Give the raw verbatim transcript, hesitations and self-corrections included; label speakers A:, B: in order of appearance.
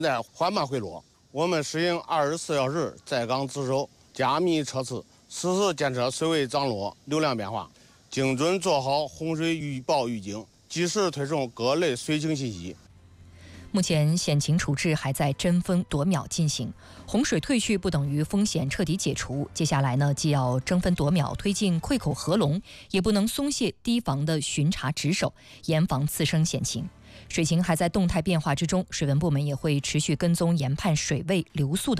A: 在缓慢回落。我们实行二十四小时在岗值守，加密测试，实时监测水位涨落、流量变化，精准做好洪水预报预警，及时推送各类水情信息。
B: 目前险情处置还在争分夺秒进行，洪水退去不等于风险彻底解除。接下来呢，既要争分夺秒推进溃口合龙，也不能松懈堤防的巡查值守，严防次生险情。水情还在动态变化之中，水文部门也会持续跟踪研判水位流速的